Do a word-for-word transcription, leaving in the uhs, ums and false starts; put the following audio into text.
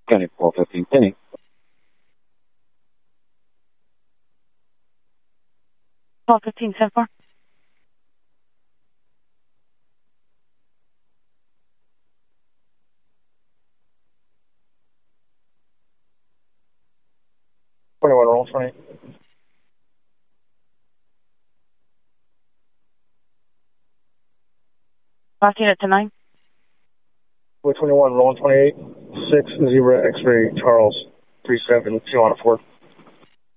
County four fifteen Penny. twelve fifteen ten four. twenty-one, roll twenty. Last unit to nine. twenty-one, roll twenty-eight, six, zebra, X-ray, Charles, three seven, two on a four.